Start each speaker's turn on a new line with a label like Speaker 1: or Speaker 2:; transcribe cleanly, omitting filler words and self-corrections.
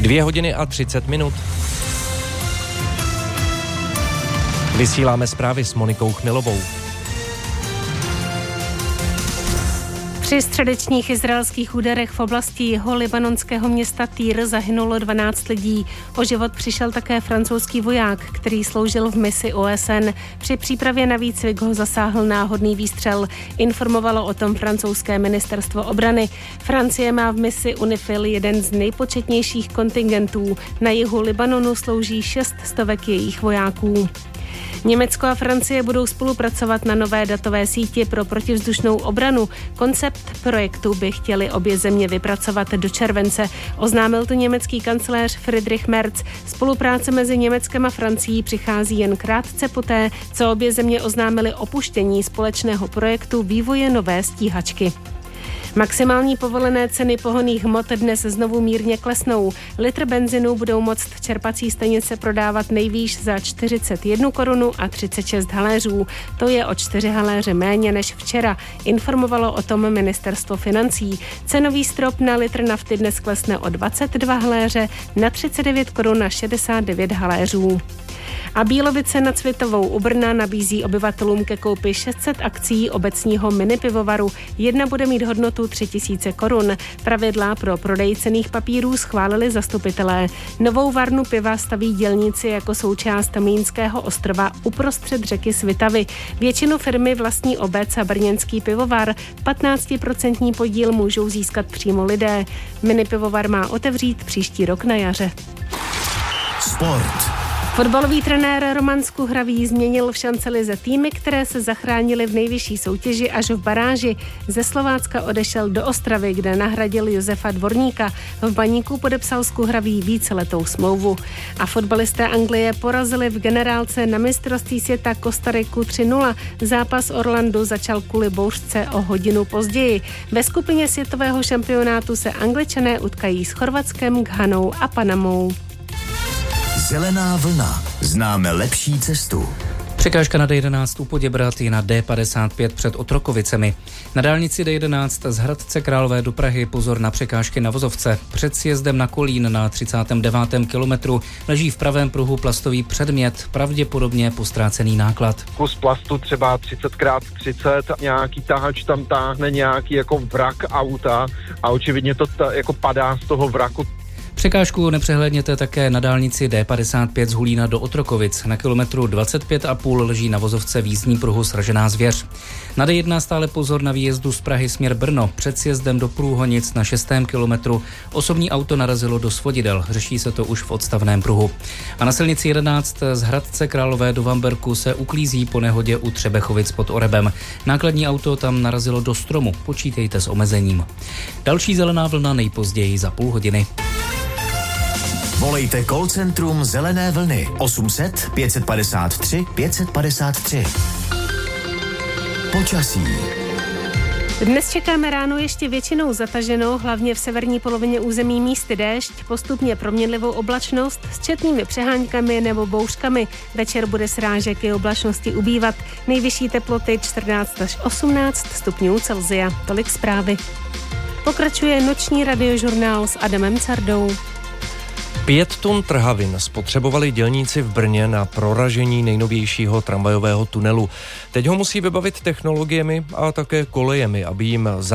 Speaker 1: 2:30. Vysíláme zprávy s Monikou Chmilovou.
Speaker 2: Při středečních izraelských úderech v oblasti jeho libanonského města Týr zahynulo 12 lidí. O život přišel také francouzský voják, který sloužil v misi OSN. Při přípravě na výcvik ho zasáhl náhodný výstřel. Informovalo o tom francouzské ministerstvo obrany. Francie má v misi UNIFIL jeden z nejpočetnějších kontingentů. Na jihu Libanonu slouží 600 jejich vojáků. Německo a Francie budou spolupracovat na nové datové síti pro protivzdušnou obranu. Koncept projektu by chtěli obě země vypracovat do července. Oznámil to německý kancléř Friedrich Merz. Spolupráce mezi Německem a Francií přichází jen krátce poté, co obě země oznámily opuštění společného projektu vývoje nové stíhačky. Maximální povolené ceny pohonných hmot dnes znovu mírně klesnou. Litr benzinu budou moct čerpací stanice prodávat nejvýš za 41 korunu a 36 haléřů. To je o 4 haléře méně než včera. Informovalo o tom ministerstvo financí. Cenový strop na litr nafty dnes klesne o 22 haléře na 39 korun a 69 haléřů. A Bílovice nad Svitovou u Brna nabízí obyvatelům ke koupi 600 akcí obecního minipivovaru. Jedna bude mít hodnotu 3000 korun. Pravidla pro prodej cenných papírů schválili zastupitelé. Novou varnu piva staví dělníci jako součást Mlýnského ostrova uprostřed řeky Svitavy. Většinu firmy vlastní obec a brněnský pivovar. 15% podíl můžou získat přímo lidé. Minipivovar má otevřít příští rok na jaře.
Speaker 3: Sport.
Speaker 2: Fotbalový trenér Roman Skuhravý změnil v šancelize týmy, které se zachránily v nejvyšší soutěži až v baráži. Ze Slovácka odešel do Ostravy, kde nahradil Josefa Dvorníka. V Baníku podepsal Skuhravý víceletou smlouvu. A fotbalisté Anglie porazili v generálce na mistrovství světa Kostariku 3-0. Zápas Orlandu začal kvůli bouřce o hodinu později. Ve skupině světového šampionátu se Angličané utkají s Chorvatskem, Ghanou a Panamou.
Speaker 3: Zelená vlna. Známe lepší cestu.
Speaker 4: Překážka na D11 u Poděbrad je na D55 před Otrokovicemi. Na dálnici D11 z Hradce Králové do Prahy pozor na překážky na vozovce. Před sjezdem na Kolín na 39. kilometru leží v pravém pruhu plastový předmět, pravděpodobně postrácený náklad.
Speaker 5: Kus plastu třeba 30x30, nějaký tahač tam táhne nějaký jako vrak auta a očividně to jako padá z toho vraku.
Speaker 4: Překážku nepřehlédněte také na dálnici D55 z Hulína do Otrokovic. Na kilometru 25,5 leží na vozovce v jízdní pruhu sražená zvěř. Na D1 stále pozor na výjezdu z Prahy směr Brno. Před sjezdem do Průhonic na 6. kilometru osobní auto narazilo do svodidel. Řeší se to už v odstavném pruhu. A na silnici 11 z Hradce Králové do Vamberku se uklízí po nehodě u Třebechovic pod Orebem. Nákladní auto tam narazilo do stromu. Počítejte s omezením. Další zelená vlna nejpozději za půl hodiny.
Speaker 3: Volejte call centrum Zelené vlny 800 553 553. Počasí.
Speaker 2: Dnes čekáme ráno ještě většinou zataženo, hlavně v severní polovině území místy déšť, postupně proměnlivou oblačnost s četnými přeháňkami nebo bouřkami. Večer bude srážek i oblačnosti ubývat. Nejvyšší teploty 14 až 18 stupňů Celsia. Tolik zprávy. Pokračuje noční radiožurnál s Adamem Cardou.
Speaker 1: 5 tun trhavin spotřebovali dělníci v Brně na proražení nejnovějšího tramvajového tunelu. Teď ho musí vybavit technologiemi a také kolejemi, aby jim